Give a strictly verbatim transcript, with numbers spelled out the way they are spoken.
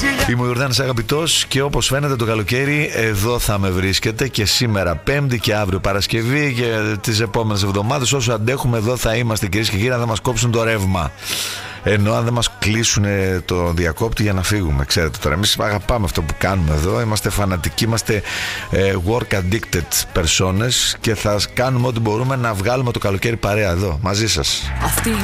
Είμαι ο Ιορδάνης Αγαπητός και όπως φαίνεται το καλοκαίρι εδώ θα με βρίσκετε και σήμερα Πέμπτη και αύριο Παρασκευή και τις επόμενες εβδομάδες όσο αντέχουμε εδώ θα είμαστε, κυρίες και κύριοι, αν δεν μας κόψουν το ρεύμα. Ενώ αν δεν μας κλείσουν το διακόπτη για να φύγουμε. Ξέρετε τώρα, εμείς αγαπάμε αυτό που κάνουμε εδώ. Είμαστε φανατικοί, είμαστε ε, work addicted personas και θα κάνουμε ό,τι μπορούμε να βγάλουμε το καλοκαίρι παρέα εδώ μαζί σας. Αυτή